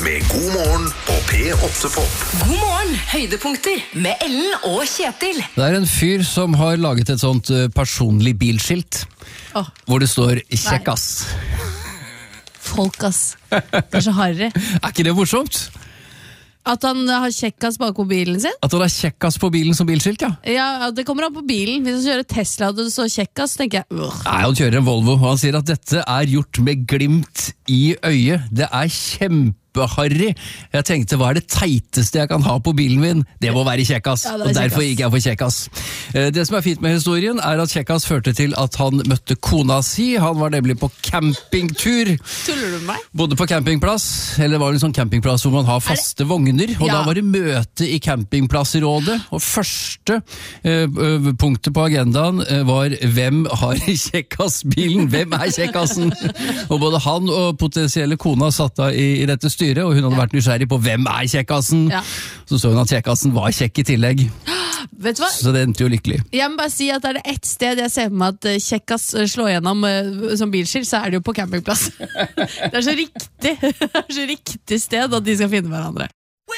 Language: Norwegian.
med God morgen på P8 Pop. God morgen, høydepunkter med Ellen og Kjetil. Det er en fyr som har laget et sånt personlig bilskilt, hvor det står «Kjekkas». Folk, ass. Det så harry. Er ikke det morsomt? At han har kjekkas bak på bilen sin? At han har «Kjekkas» på bilen som bilskilt, ja. Ja, det kommer an på bilen. Hvis han kjører Tesla og det står kjekkas, tenker jeg Nei, han kjører en Volvo, og han sier at dette er gjort med glimt i øyet. Det er kjempeharry. Jeg tenkte, hva er det teiteste jeg kan ha på bilen min? Det må være kjekkas, Ja, og derfor gikk jeg for kjekkas. Det som er fint med historien er at kjekkas førte til at han møtte kona si. Han var nemlig på campingtur. Tuller du med meg? Bodde på campingplass, eller det var en sånn campingplass hvor man har faste vogner, og da var det møte i campingplassrådet, og første punktet på agendaen var hvem har kjekkasbilen? Hvem er kjekkasen? Og både han og potensielle kona satt da i dette styret, og hun hadde vært nysgjerrig på hvem er kjekkasen. Så så hun at kjekkasen var kjekk i tillegg. Vet du hva? Så det endte jo lykkelig. Jeg må bare si at er det ett sted jeg ser for meg at kjekkas slår gjennom som bilskilt, så er det jo på campingplass. Det er så riktig. Det er så riktig sted at de skal finne hverandre.